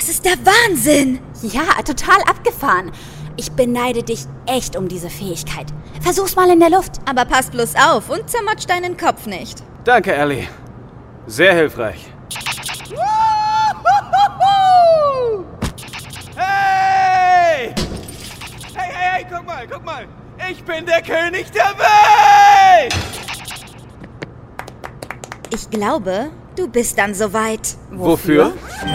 Das ist der Wahnsinn! Ja, total abgefahren. Ich beneide dich echt um diese Fähigkeit. Versuch's mal in der Luft. Aber pass bloß auf und zermatsch deinen Kopf nicht. Danke, Ellie. Sehr hilfreich. Hey! Hey, guck mal! Ich bin der König der Welt! Ich glaube, du bist dann soweit. Wofür?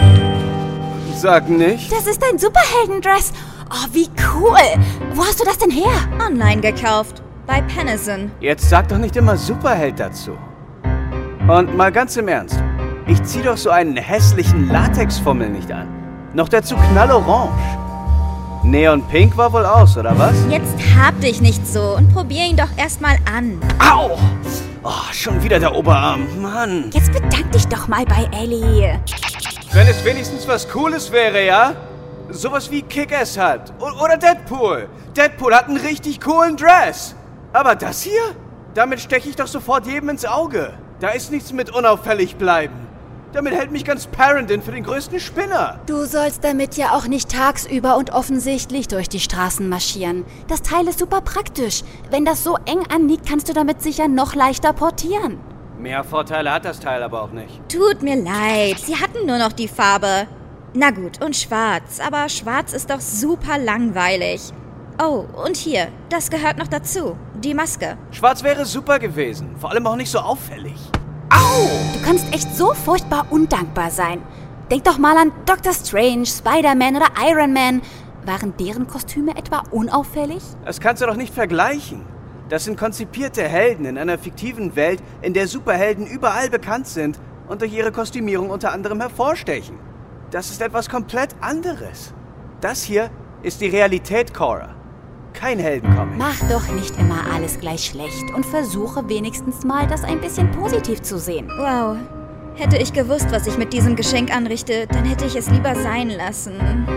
Sag nicht. Das ist dein Superheldendress. Oh, wie cool. Wo hast du das denn her? Online gekauft. Bei Penison. Jetzt sag doch nicht immer Superheld dazu. Und mal ganz im Ernst. Ich zieh doch so einen hässlichen Latexfummel nicht an. Noch dazu knallorange. Neon Pink war wohl aus, oder was? Jetzt hab dich nicht so und probier ihn doch erstmal an. Au! Oh, schon wieder der Oberarm. Mann. Jetzt bedank dich doch mal bei Ellie. Wenn es wenigstens was Cooles wäre, ja? Sowas wie Kick-Ass hat. Oder Deadpool. Deadpool hat einen richtig coolen Dress. Aber das hier? Damit steche ich doch sofort jedem ins Auge. Da ist nichts mit unauffällig bleiben. Damit hält mich ganz Parendin für den größten Spinner. Du sollst damit ja auch nicht tagsüber und offensichtlich durch die Straßen marschieren. Das Teil ist super praktisch. Wenn das so eng anliegt, kannst du damit sicher noch leichter portieren. Mehr Vorteile hat das Teil aber auch nicht. Tut mir leid, sie hatten nur noch die Farbe. Na gut, und schwarz. Aber schwarz ist doch super langweilig. Oh, und hier, das gehört noch dazu. Die Maske. Schwarz wäre super gewesen. Vor allem auch nicht so auffällig. Au! Du kannst echt so furchtbar undankbar sein. Denk doch mal an Dr. Strange, Spider-Man oder Iron Man. Waren deren Kostüme etwa unauffällig? Das kannst du doch nicht vergleichen. Das sind konzipierte Helden in einer fiktiven Welt, in der Superhelden überall bekannt sind und durch ihre Kostümierung unter anderem hervorstechen. Das ist etwas komplett anderes. Das hier ist die Realität, Cora. Kein Heldencomic. Mach doch nicht immer alles gleich schlecht und versuche wenigstens mal, das ein bisschen positiv zu sehen. Wow. Hätte ich gewusst, was ich mit diesem Geschenk anrichte, dann hätte ich es lieber sein lassen.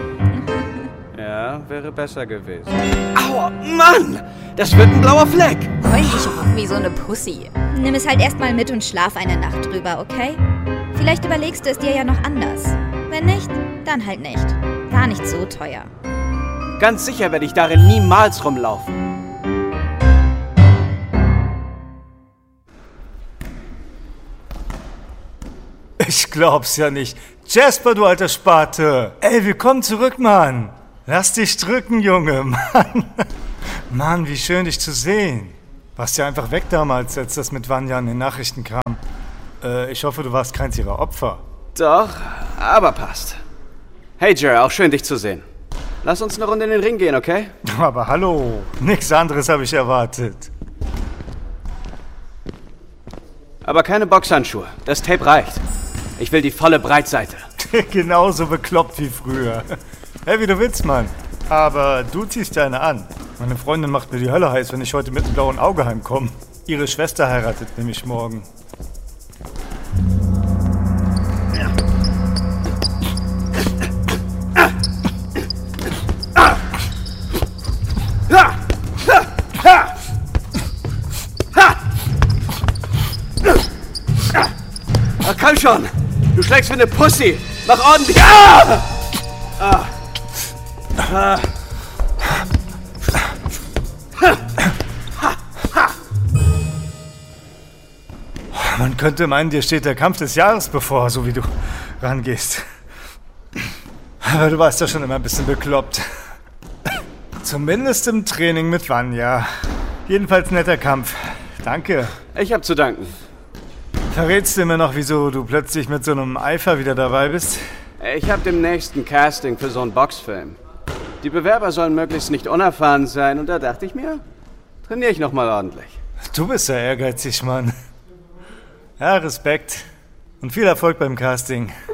Ja, wäre besser gewesen. Aua, Mann! Das wird ein blauer Fleck! Heul dich auch wie so eine Pussy. Nimm es halt erstmal mit und schlaf eine Nacht drüber, okay? Vielleicht überlegst du es dir ja noch anders. Wenn nicht, dann halt nicht. War nicht so teuer. Ganz sicher werde ich darin niemals rumlaufen. Ich glaub's ja nicht. Jasper, du alter Spate. Ey, willkommen zurück, Mann. Lass dich drücken, Junge, Mann. Mann, wie schön, dich zu sehen. Warst ja einfach weg damals, als das mit Vanya in den Nachrichten kam. Ich hoffe, du warst keins ihrer Opfer. Doch, aber passt. Hey, Jer, auch schön, dich zu sehen. Lass uns eine Runde in den Ring gehen, okay? Aber hallo, nichts anderes habe ich erwartet. Aber keine Boxhandschuhe. Das Tape reicht. Ich will die volle Breitseite. Genauso bekloppt wie früher. Hey, wie du willst, Mann. Aber du ziehst eine an. Meine Freundin macht mir die Hölle heiß, wenn ich heute mit einem blauen Auge heimkomme. Ihre Schwester heiratet nämlich morgen. Ach, komm schon! Du schlägst wie eine Pussy! Mach ordentlich! Ah! Ah. Ah. Man könnte meinen, dir steht der Kampf des Jahres bevor, so wie du rangehst. Aber du warst ja schon immer ein bisschen bekloppt. Zumindest im Training mit Vanya. Jedenfalls netter Kampf. Danke. Ich hab zu danken. Verrätst du mir noch, wieso du plötzlich mit so einem Eifer wieder dabei bist? Ich hab demnächst ein Casting für so einen Boxfilm. Die Bewerber sollen möglichst nicht unerfahren sein und da dachte ich mir, trainiere ich nochmal ordentlich. Du bist ja ehrgeizig, Mann. Ja, Respekt. Und viel Erfolg beim Casting.